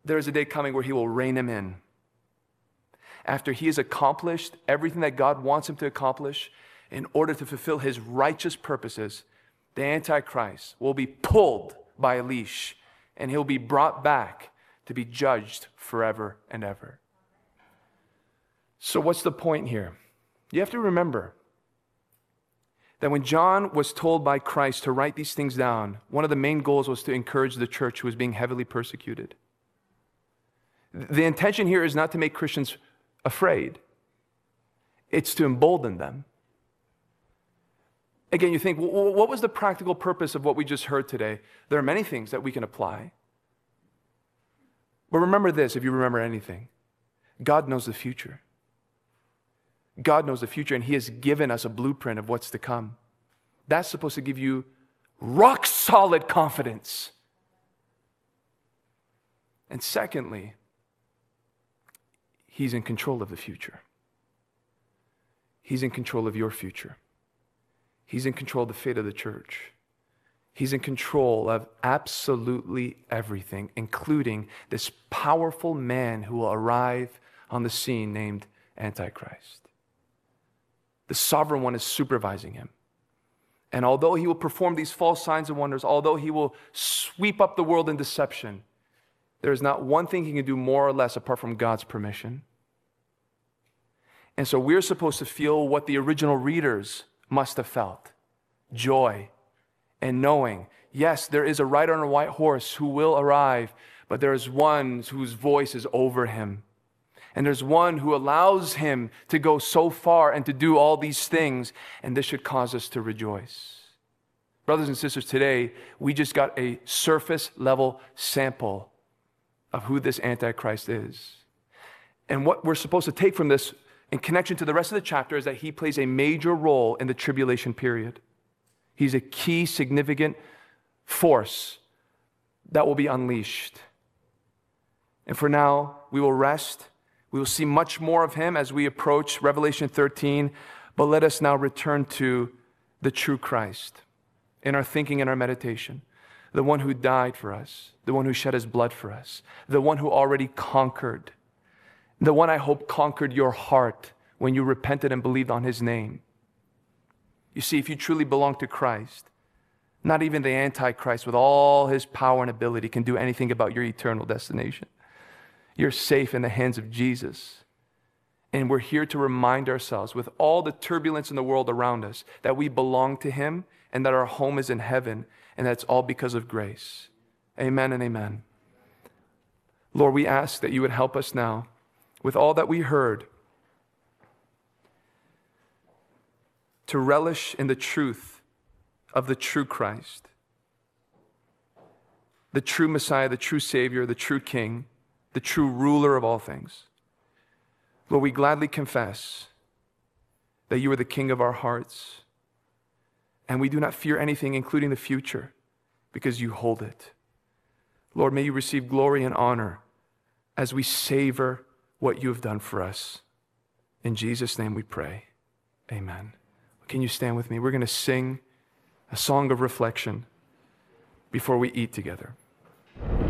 there is a day coming where he will rein him in. After he has accomplished everything that God wants him to accomplish in order to fulfill his righteous purposes, the Antichrist will be pulled by a leash and he'll be brought back to be judged forever and ever. So what's the point here? You have to remember that when John was told by Christ to write these things down, one of the main goals was to encourage the church who was being heavily persecuted. The intention here is not to make Christians afraid. It's to embolden them. Again, you think, well, what was the practical purpose of what we just heard today? There are many things that we can apply. But remember this, if you remember anything. God knows the future. God knows the future, and he has given us a blueprint of what's to come. That's supposed to give you rock solid confidence. And secondly, he's in control of the future. He's in control of your future. He's in control of the fate of the church. He's in control of absolutely everything, including this powerful man who will arrive on the scene named Antichrist. The sovereign one is supervising him. And although he will perform these false signs and wonders, although he will sweep up the world in deception, there is not one thing he can do more or less apart from God's permission. And so we're supposed to feel what the original readers must have felt. Joy and knowing, yes, there is a rider on a white horse who will arrive, but there is one whose voice is over him. And there's one who allows him to go so far and to do all these things, and this should cause us to rejoice. Brothers and sisters, today we just got a surface level sample of who this Antichrist is. And what we're supposed to take from this in connection to the rest of the chapter is that he plays a major role in the tribulation period. He's a key, significant force that will be unleashed. And for now, we will rest. We will see much more of him as we approach Revelation 13, but let us now return to the true Christ in our thinking and our meditation, the one who died for us, the one who shed his blood for us, the one who already conquered, the one I hope conquered your heart when you repented and believed on his name. You see, if you truly belong to Christ, not even the Antichrist with all his power and ability can do anything about your eternal destination. You're safe in the hands of Jesus. And we're here to remind ourselves, with all the turbulence in the world around us, that we belong to him and that our home is in heaven, and that's all because of grace. Amen and amen. Lord, we ask that you would help us now with all that we heard to relish in the truth of the true Christ, the true Messiah, the true Savior, the true King, the true ruler of all things. Lord, we gladly confess that you are the King of our hearts, and we do not fear anything, including the future, because you hold it. Lord, may you receive glory and honor as we savor what you have done for us. In Jesus' name we pray. Amen. Can you stand with me? We're going to sing a song of reflection before we eat together.